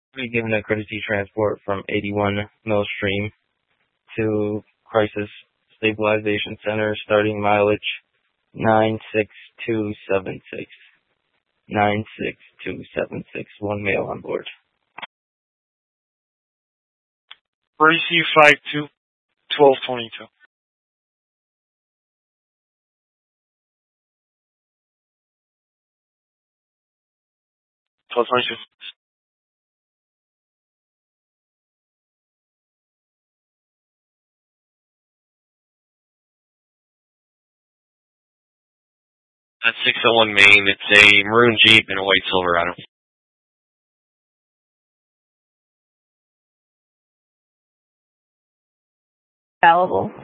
Be given a courtesy transport from 81 Mill Stream to Crisis Stabilization Center, starting mileage 96276. 96276. One male on board. Courtesy 52 1222. That's 601 Main. It's a maroon Jeep and a white Silverado. Available.